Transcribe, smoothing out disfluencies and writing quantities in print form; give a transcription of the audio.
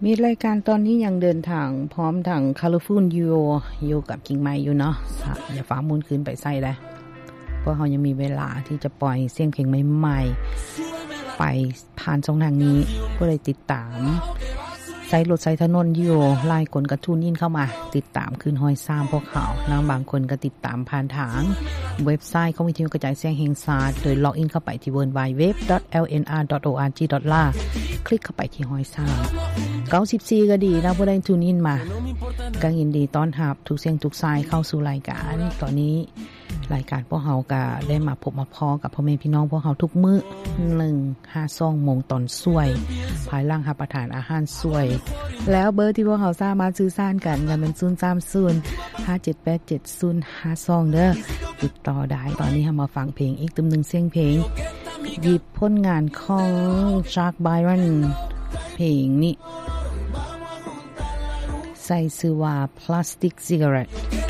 มีรายการตอนนี้ยังเดินทางพร้อมทาง Colorful Duo อยู่กับกิ่งไม้อยู่เนาะอย่าฟ้ามูลคืนไปใส่เลยเพราะเรายังมีเวลาที่จะปล่อยเสียงเพลงใหม่ๆไปผ่านช่องทางนี้เพื่อได้ติดตามใส่รถใส่ถนนอยู่หลายคนก็ทูนอินเข้ามาติดตามคืนห้อยซ้ำพวกเขาแล้วบางคนก็ติดตามผ่านทางเว็บไซต์ของวิทยุกระจายเสียงแห่งชาติโดยล็อกอินเข้าไปที่ www.lnr.org.la คลิกเข้าไปที่ห้อยซ้ำ94ก็ดีนะผู้ใดทูนอินมาก็ยินดีต้อนรับทุกเสียงทุกสายเข้าสู่รายการตอนนี้รายการพวกเฮาก็ได้มาพบมาพอกับพ่อแม่พี่น้องพวกเฮาทุกมื้อ 1-5 โมงตอนสวยภายหลังรับประทานอาหารสวยแล้วเบอร์ที่พวกเฮาสามารถสื่อสารกันก็เป็น030-578-7052เด้อติดต่อได้ตอนนี้เฮามาฟังเพลงอีกตึมนึงเสียงเพลงหยิบผลงานของ Jack Byron เพลงนี้ใส่ชื่อว่า Plastic Cigarette